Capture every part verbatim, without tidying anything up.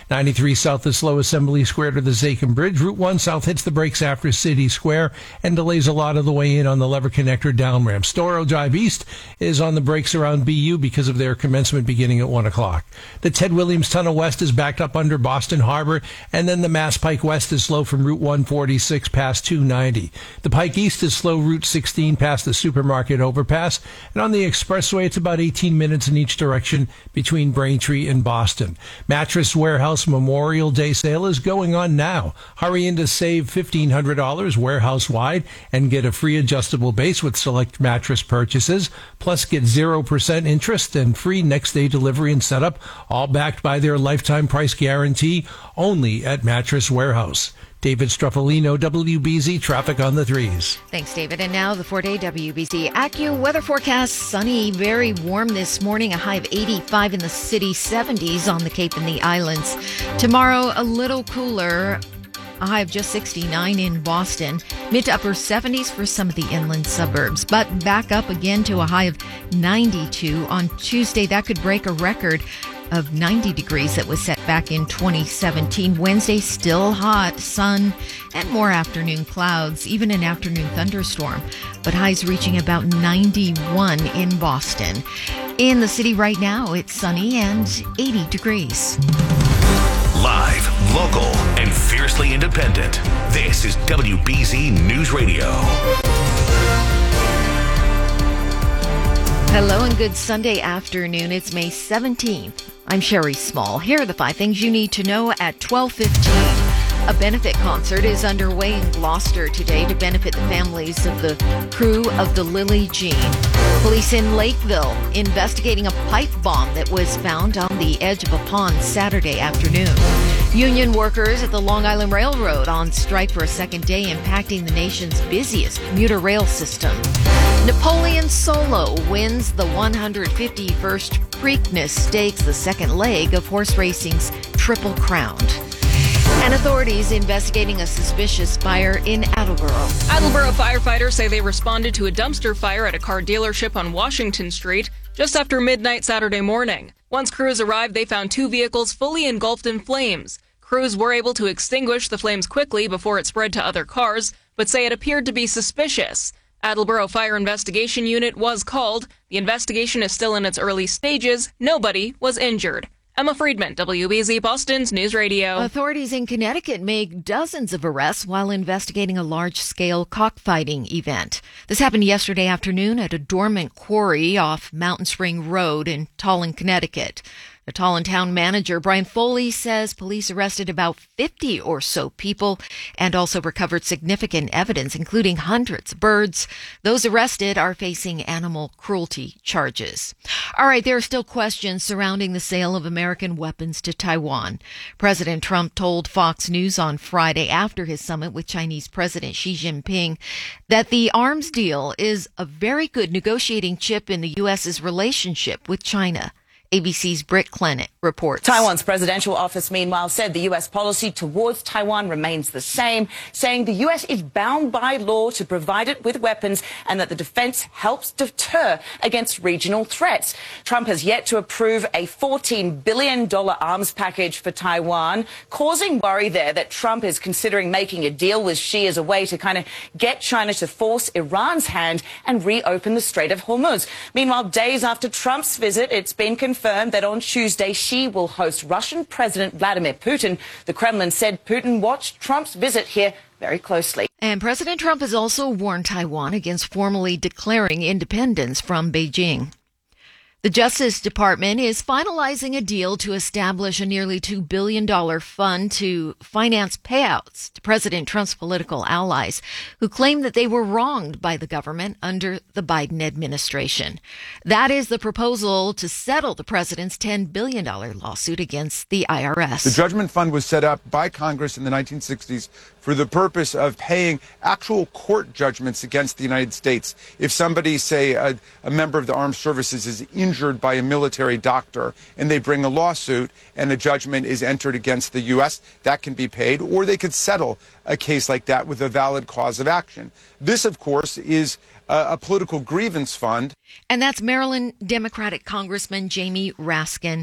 ninety-three south is slow Assembly Square to the Zakin Bridge. Route one south hits the brakes after City Square and delays a lot of the way in on the Lever Connector down ramp. Storrow Drive East is on the brakes around B U because of their commencement beginning at one o'clock. The Ted Williams Tunnel West is backed up under Boston Harbor, and then the Mass Pike West is slow from Route one forty-six past two ninety. The Pike East is slow Route sixteen past the Supermarket overpass, and on the expressway it's about eighteen minutes in each direction between Braintree and Boston. Mattress Warehouse Memorial Day sale is going on now. Hurry in to save fifteen hundred dollars warehouse-wide and get a free adjustable base with select mattress purchases, plus get zero percent interest and free next-day delivery and setup, all backed by their lifetime price guarantee, only at Mattress Warehouse. David Struffolino, W B Z Traffic on the Threes. Thanks, David. And now the four-day W B Z AccuWeather forecast. Sunny, very warm this morning. A high of eighty-five in the city, seventies on the Cape and the Islands. Tomorrow, a little cooler. A high of just sixty-nine in Boston. Mid to upper seventies for some of the inland suburbs. But back up again to a high of ninety-two on Tuesday. That could break a record of ninety degrees that was set back in twenty seventeen. Wednesday, still hot, sun, and more afternoon clouds, even an afternoon thunderstorm. But highs reaching about ninety-one in Boston. In the city right now, it's sunny and eighty degrees. Live, local, and fiercely independent. This is W B Z News Radio. Hello and good Sunday afternoon. It's May seventeenth. I'm Sherry Small. Here are the five things you need to know at twelve fifteen. A benefit concert is underway in Gloucester today to benefit the families of the crew of the Lily Jean. Police in Lakeville investigating a pipe bomb that was found on the edge of a pond Saturday afternoon. Union workers at the Long Island Railroad on strike for a second day, impacting the nation's busiest commuter rail system. Napoleon Solo wins the one hundred fifty-first Preakness Stakes, the second leg of horse racing's Triple Crown. And authorities investigating a suspicious fire in Attleboro. Attleboro firefighters say they responded to a dumpster fire at a car dealership on Washington Street just after midnight Saturday morning. Once crews arrived, they found two vehicles fully engulfed in flames. Crews were able to extinguish the flames quickly before it spread to other cars, but say it appeared to be suspicious. Attleboro Fire Investigation Unit was called. The investigation is still in its early stages. Nobody was injured. Emma Friedman, W B Z Boston's News Radio. Authorities in Connecticut make dozens of arrests while investigating a large-scale cockfighting event. This happened yesterday afternoon at a dormant quarry off Mountain Spring Road in Tolland, Connecticut. The Tolland town manager, Brian Foley, says police arrested about fifty or so people and also recovered significant evidence, including hundreds of birds. Those arrested are facing animal cruelty charges. All right, there are still questions surrounding the sale of American weapons to Taiwan. President Trump told Fox News on Friday after his summit with Chinese President Xi Jinping that the arms deal is a very good negotiating chip in the U S's relationship with China. A B C's Britt Clennett reports. Taiwan's presidential office, meanwhile, said the U S policy towards Taiwan remains the same, saying the U S is bound by law to provide it with weapons and that the defense helps deter against regional threats. Trump has yet to approve a fourteen billion dollars arms package for Taiwan, causing worry there that Trump is considering making a deal with Xi as a way to kind of get China to force Iran's hand and reopen the Strait of Hormuz. Meanwhile, days after Trump's visit, it's been confirmed confirmed that on Tuesday Xi will host Russian President Vladimir Putin. The Kremlin said Putin watched Trump's visit here very closely. And President Trump has also warned Taiwan against formally declaring independence from Beijing. The Justice Department is finalizing a deal to establish a nearly two billion dollars fund to finance payouts to President Trump's political allies who claim that they were wronged by the government under the Biden administration. That is the proposal to settle the president's ten billion dollars lawsuit against the I R S. The Judgment Fund was set up by Congress in the nineteen sixties for the purpose of paying actual court judgments against the United States. If somebody, say, a, a member of the armed services is injured by a military doctor and they bring a lawsuit and a judgment is entered against the U S, that can be paid, or they could settle a case like that with a valid cause of action. This, of course, is a, a political grievance fund. And that's Maryland Democratic Congressman Jamie Raskin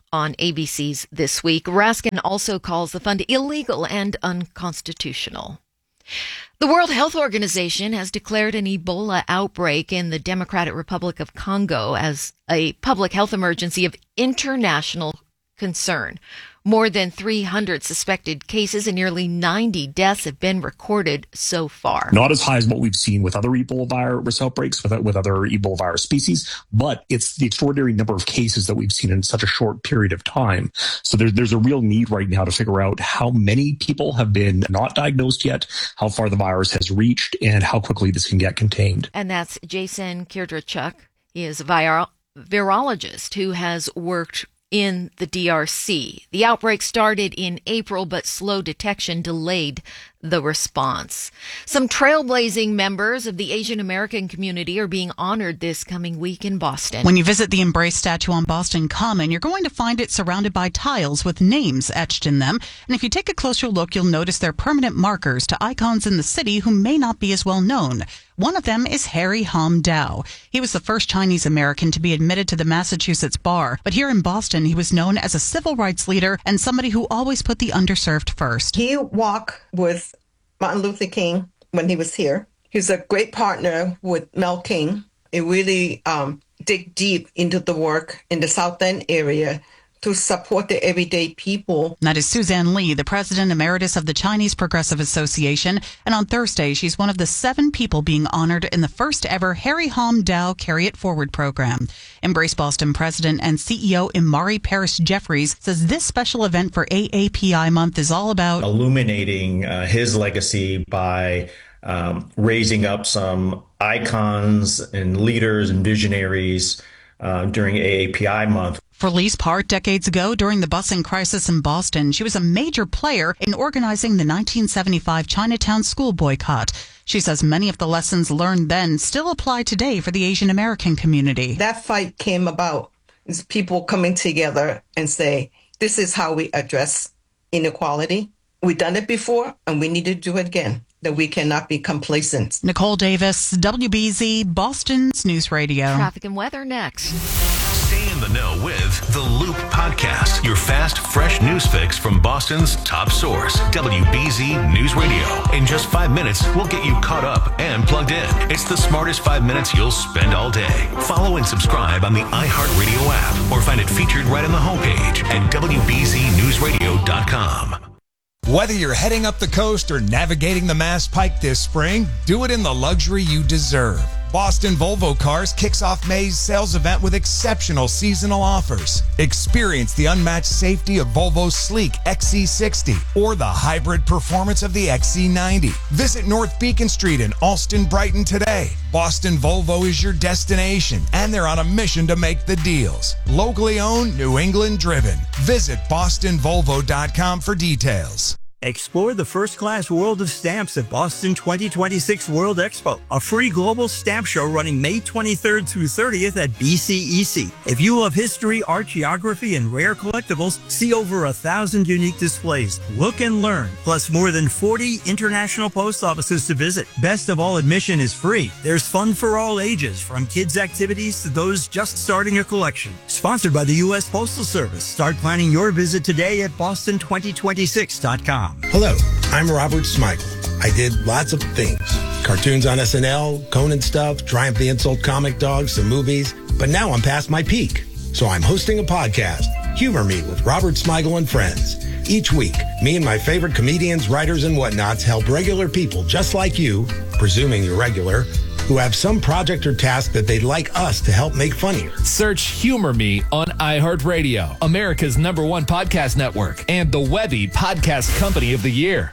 on A B C's This Week. Raskin also calls the fund illegal and unconstitutional. The World Health Organization has declared an Ebola outbreak in the Democratic Republic of Congo as a public health emergency of international concern. More than three hundred suspected cases and nearly ninety deaths have been recorded so far. Not as high as what we've seen with other Ebola virus outbreaks, with, with other Ebola virus species, but it's the extraordinary number of cases that we've seen in such a short period of time. So there's, there's a real need right now to figure out how many people have been not diagnosed yet, how far the virus has reached, and how quickly this can get contained. And that's Jason Kirdrachuk. He is a viro- virologist who has worked in the D R C. The outbreak started in April, but slow detection delayed the response. Some trailblazing members of the Asian American community are being honored this coming week in Boston. When you visit the Embrace statue on Boston Common, you're going to find it surrounded by tiles with names etched in them. And if you take a closer look, you'll notice they're permanent markers to icons in the city who may not be as well known. One of them is Harry Hom Dao. He was the first Chinese American to be admitted to the Massachusetts bar. But here in Boston, he was known as a civil rights leader and somebody who always put the underserved first. He walked with Martin Luther King when he was here. He's a great partner with Mel King. It really um, dig deep into the work in the South End area to support the everyday people. That is Suzanne Lee, the president emeritus of the Chinese Progressive Association. And on Thursday, she's one of the seven people being honored in the first ever Harry Hom Dao Carry It Forward program. Embrace Boston president and C E O Imari Paris Jeffries says this special event for A A P I month is all about illuminating uh, his legacy by um, raising up some icons and leaders and visionaries uh, during A A P I month. For Lise Part, decades ago, during the busing crisis in Boston, she was a major player in organizing the nineteen seventy-five Chinatown school boycott. She says many of the lessons learned then still apply today for the Asian American community. That fight came about is people coming together and say, this is how we address inequality. We've done it before, and we need to do it again. That we cannot be complacent. Nicole Davis, W B Z, Boston's News Radio. Traffic and weather next. Stay in the know with The Loop Podcast, your fast, fresh news fix from Boston's top source, W B Z News Radio. In just five minutes, we'll get you caught up and plugged in. It's the smartest five minutes you'll spend all day. Follow and subscribe on the iHeartRadio app or find it featured right on the homepage at W B Z news radio dot com. Whether you're heading up the coast or navigating the Mass Pike this spring, do it in the luxury you deserve. Boston Volvo Cars kicks off May's sales event with exceptional seasonal offers. Experience the unmatched safety of Volvo's sleek X C sixty or the hybrid performance of the X C ninety. Visit North Beacon Street in Alston, Brighton today. Boston Volvo is your destination, and they're on a mission to make the deals. Locally owned, New England driven. Visit boston volvo dot com for details. Explore the first-class world of stamps at Boston twenty twenty-six World Expo, a free global stamp show running May twenty-third through thirtieth at B C E C. If you love history, art, geography, and rare collectibles, see over a thousand unique displays. Look and learn, plus more than forty international post offices to visit. Best of all, admission is free. There's fun for all ages, from kids' activities to those just starting a collection. Sponsored by the U S Postal Service. Start planning your visit today at boston twenty twenty-six dot com. Hello, I'm Robert Smigel. I did lots of things. Cartoons on S N L, Conan stuff, Triumph the Insult comic dogs, some movies. But now I'm past my peak. So I'm hosting a podcast, Humor Me with Robert Smigel and Friends. Each week, me and my favorite comedians, writers, and whatnots help regular people just like you, presuming you're regular, who have some project or task that they'd like us to help make funnier. Search Humor Me on iHeartRadio, America's number one podcast network, and the Webby Podcast Company of the Year.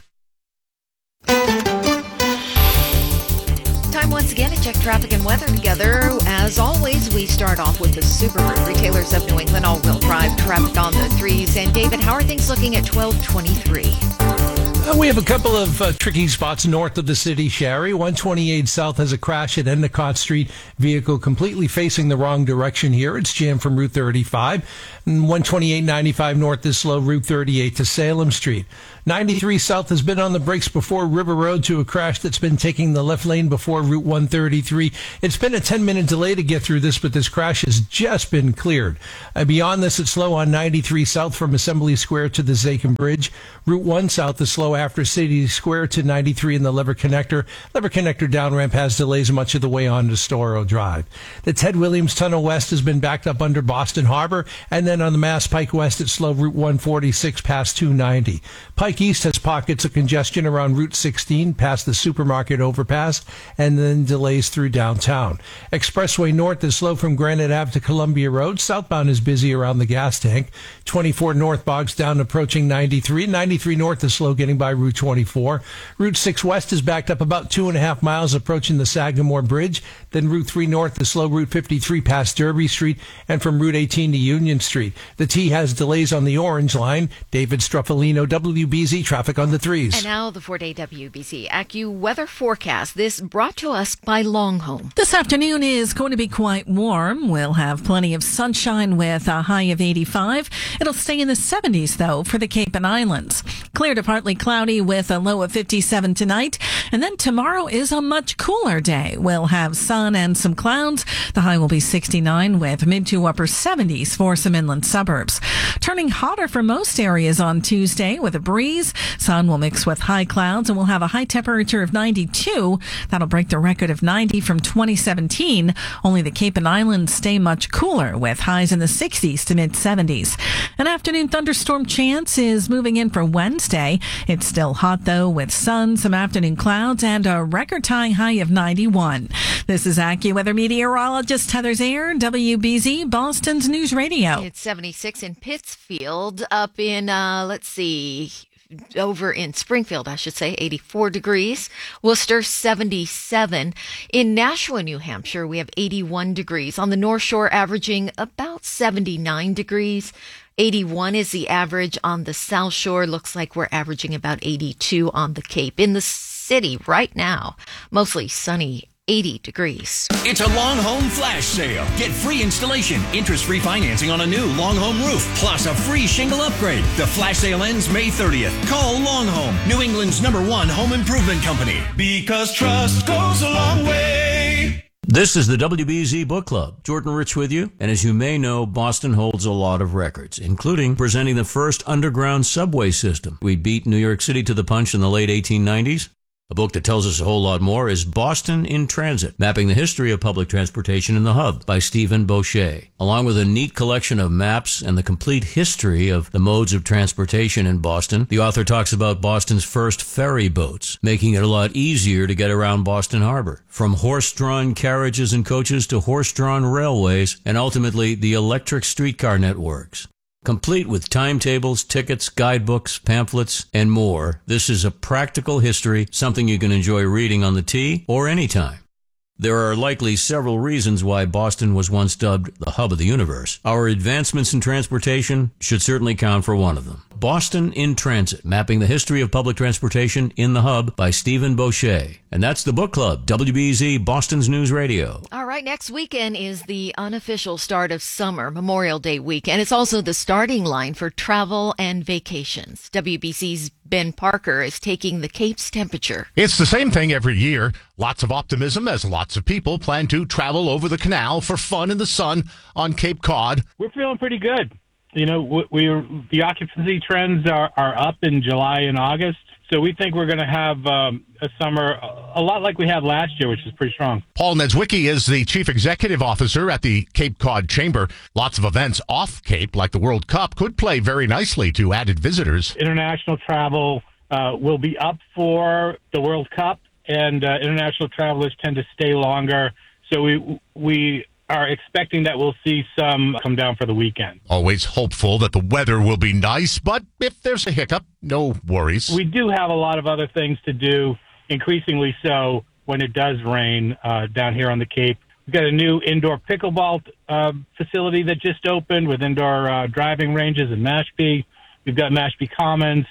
Time once again to check traffic and weather together. As always, we start off with the Subaru. Retailers of New England all-wheel drive traffic on the threes. And David, how are things looking at twelve twenty-three? Uh, we have a couple of uh, tricky spots north of the city, Sherry. one twenty-eight South has a crash at Endicott Street. Vehicle completely facing the wrong direction here. It's jammed from Route thirty-five. And one twenty-eight ninety-five North is slow, Route thirty-eight to Salem Street. ninety-three South has been on the brakes before River Road to a crash that's been taking the left lane before Route one thirty-three. It's been a ten-minute delay to get through this, but this crash has just been cleared. Uh, beyond this, it's slow on ninety-three South from Assembly Square to the Zakin Bridge. Route one South is slow after City Square to ninety-three in the Lever Connector. Lever Connector down ramp has delays much of the way on to Storrow Drive. The Ted Williams Tunnel West has been backed up under Boston Harbor, and then on the Mass Pike West, it's slow Route one forty-six past two ninety. Pike East has pockets of congestion around Route sixteen past the supermarket overpass, and then delays through downtown. Expressway North is slow from Granite Ave to Columbia Road. Southbound is busy around the gas tank. twenty-four North bogs down approaching ninety-three. ninety-three North is slow getting by Route twenty-four. Route six West is backed up about two and a half miles approaching the Sagamore Bridge. Then Route three North is slow Route fifty-three past Derby Street, and from Route eighteen to Union Street. The T has delays on the Orange Line. David Struffolino, W B Z Traffic on the threes. And now the four-day W B Z AccuWeather forecast. This brought to us by Longhome. This afternoon is going to be quite warm. We'll have plenty of sunshine with a high of eighty-five. It'll stay in the seventies, though, for the Cape and Islands. Clear to partly cloudy with a low of fifty-seven tonight. And then tomorrow is a much cooler day. We'll have sun and some clouds. The high will be sixty-nine with mid to upper seventies for some inland suburbs. Turning hotter for most areas on Tuesday with a breeze. Sun will mix with high clouds, and we'll have a high temperature of ninety-two. That'll break the record of ninety from twenty seventeen. Only the Cape and Islands stay much cooler with highs in the sixties to mid seventies. An afternoon thunderstorm chance is moving in for Wednesday. It's still hot, though, with sun, some afternoon clouds, and a record-tying high of ninety-one. This is AccuWeather meteorologist Heather Zayer, W B Z, Boston's News Radio. It's seventy-six in Pittsfield, up in, uh, let's see, over in Springfield, I should say, eighty-four degrees. Worcester, seventy-seven. In Nashua, New Hampshire, we have eighty-one degrees. On the North Shore, averaging about seventy-nine degrees. eighty-one is the average on the South Shore. Looks like we're averaging about eighty-two on the Cape. In the city right now, mostly sunny, eighty degrees. It's a Long Home flash sale. Get free installation, interest-free financing on a new Long Home roof, plus a free shingle upgrade. The flash sale ends May thirtieth. Call Long Home, New England's number one home improvement company. Because trust goes a long way. This is the W B Z Book Club. Jordan Rich with you. And as you may know, Boston holds a lot of records, including presenting the first underground subway system. We beat New York City to the punch in the late eighteen nineties. A book that tells us a whole lot more is Boston in Transit, Mapping the History of Public Transportation in the Hub by Stephen Boucher. Along with a neat collection of maps and the complete history of the modes of transportation in Boston, the author talks about Boston's first ferry boats, making it a lot easier to get around Boston Harbor. From horse-drawn carriages and coaches to horse-drawn railways, and ultimately the electric streetcar networks. Complete with timetables, tickets, guidebooks, pamphlets, and more, this is a practical history, something you can enjoy reading on the T or anytime. There are likely several reasons why Boston was once dubbed the hub of the universe. Our advancements in transportation should certainly count for one of them. Boston in Transit, Mapping the History of Public Transportation in the Hub by Stephen Boucher. And that's the Book Club, W B Z, Boston's News Radio. All right, next weekend is the unofficial start of summer, Memorial Day week, and it's also the starting line for travel and vacations. W B C's Ben Parker is taking the Cape's temperature. It's the same thing every year. Lots of optimism as lots of people plan to travel over the canal for fun in the sun on Cape Cod. We're feeling pretty good. You know, we, we the occupancy trends are, are up in July and August. So we think we're going to have um, a summer a lot like we had last year, which is pretty strong. Paul Nedzwicki is the chief executive officer at the Cape Cod Chamber. Lots of events off Cape, like the World Cup, could play very nicely to added visitors. International travel uh, will be up for the World Cup, and uh, international travelers tend to stay longer. So we we are expecting that we'll see some come down for the weekend. Always hopeful that the weather will be nice, but if there's a hiccup, no worries. We do have a lot of other things to do, increasingly so when it does rain uh, down here on the Cape. We've got a new indoor pickleball uh, facility that just opened with indoor uh, driving ranges in Mashpee. We've got Mashpee Commons.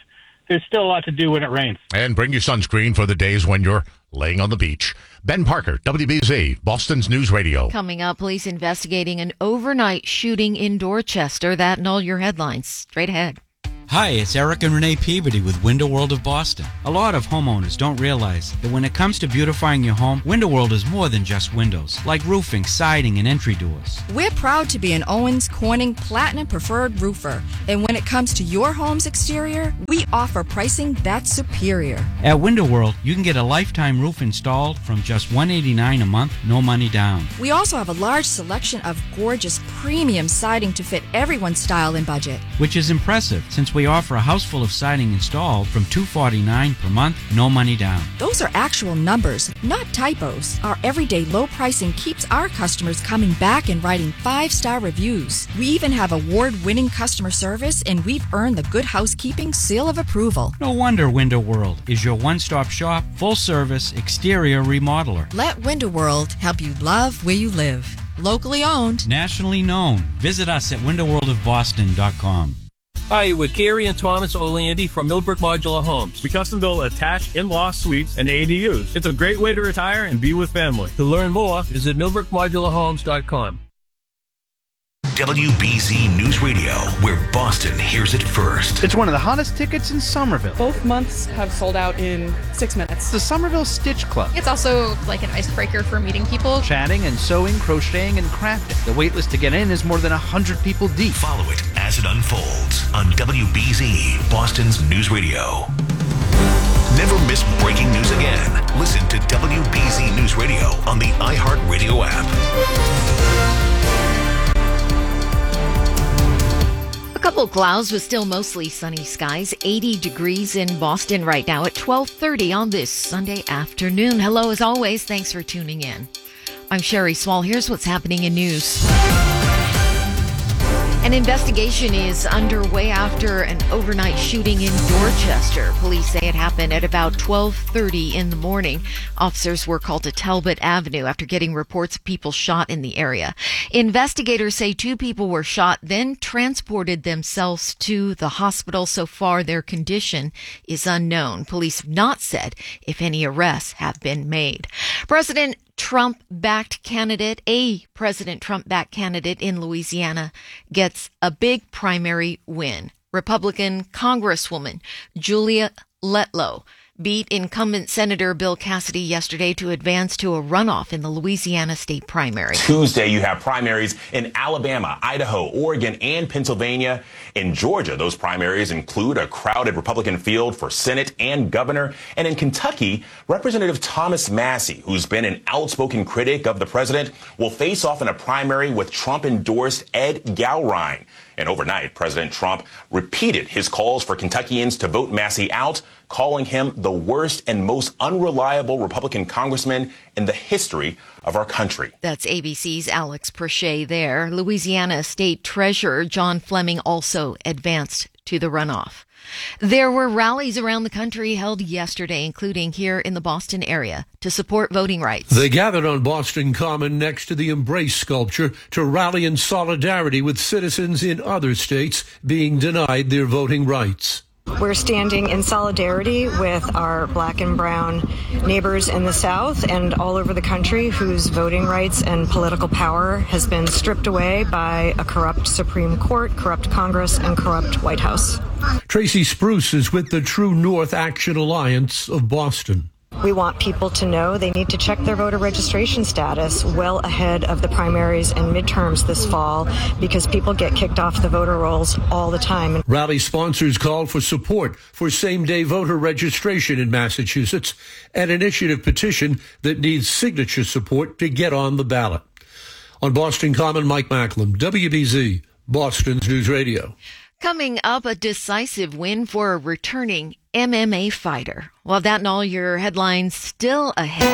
there's still a lot to do when it rains. And bring your sunscreen for the days when you're laying on the beach. Ben Parker, W B Z, Boston's News Radio. Coming up, police investigating an overnight shooting in Dorchester. That and all your headlines. Straight ahead. Hi, it's Eric and Renee Peabody with Window World of Boston. A lot of homeowners don't realize that when it comes to beautifying your home, Window World is more than just windows, like roofing, siding, and entry doors. We're proud to be an Owens Corning Platinum Preferred Roofer. And when it comes to your home's exterior, we offer pricing that's superior. At Window World, you can get a lifetime roof installed from just one hundred eighty-nine dollars a month, no money down. We also have a large selection of gorgeous premium siding to fit everyone's style and budget. Which is impressive, since we offer a house full of siding installed from two hundred forty-nine dollars per month, no money down. Those are actual numbers, not typos. Our everyday low pricing keeps our customers coming back and writing five-star reviews. We even have award-winning customer service, and we've earned the Good Housekeeping seal of approval. No wonder Window World is your one-stop shop, full-service exterior remodeler. Let Window World help you love where you live. Locally owned. Nationally known. Visit us at window world of boston dot com. Hi, with Gary and Thomas Oleandy from Millbrook Modular Homes. We custom build attached in-law suites and A D Us. It's a great way to retire and be with family. To learn more, visit millbrook modular homes dot com. W B Z News Radio, where Boston hears it first. It's one of the hottest tickets in Somerville. Both months have sold out in six minutes. The Somerville Stitch Club. It's also like an icebreaker for meeting people. Chatting and sewing, crocheting, and crafting. The waitlist to get in is more than one hundred people deep. Follow it as it unfolds on W B Z, Boston's News Radio. Never miss breaking news again. Listen to W B Z News Radio on the iHeartRadio app. A couple clouds with still mostly sunny skies. eighty degrees in Boston right now at twelve thirty on this Sunday afternoon. Hello, as always. Thanks for tuning in. I'm Sherry Swall. Here's what's happening in news. An investigation is underway after an overnight shooting in Dorchester. Police say it happened at about twelve thirty in the morning. Officers were called to Talbot Avenue after getting reports of people shot in the area. Investigators say two people were shot, then transported themselves to the hospital. So far, their condition is unknown. Police have not said if any arrests have been made. President Trump-backed candidate, a President Trump-backed candidate in Louisiana gets a big primary win. Republican Congresswoman Julia Letlow beat incumbent Senator Bill Cassidy yesterday to advance to a runoff in the Louisiana state primary. Tuesday, you have primaries in Alabama, Idaho, Oregon, and Pennsylvania. In Georgia, those primaries include a crowded Republican field for Senate and governor. And in Kentucky, Representative Thomas Massie, who's been an outspoken critic of the president, will face off in a primary with Trump-endorsed Ed Gowrine. And overnight, President Trump repeated his calls for Kentuckians to vote Massie out, calling him the worst and most unreliable Republican congressman in the history of our country. That's A B C's Alex Perche there. Louisiana State Treasurer John Fleming also advanced to the runoff. There were rallies around the country held yesterday, including here in the Boston area, to support voting rights. They gathered on Boston Common next to the Embrace sculpture to rally in solidarity with citizens in other states being denied their voting rights. We're standing in solidarity with our black and brown neighbors in the South and all over the country whose voting rights and political power has been stripped away by a corrupt Supreme Court, corrupt Congress, and corrupt White House. Tracy Spruce is with the True North Action Alliance of Boston. We want people to know they need to check their voter registration status well ahead of the primaries and midterms this fall because people get kicked off the voter rolls all the time. Rally sponsors called for support for same-day voter registration in Massachusetts, an initiative petition that needs signature support to get on the ballot. On Boston Common, Mike Macklem, W B Z, Boston's News Radio. Coming up, a decisive win for a returning M M A fighter. Well, that and all your headlines still ahead.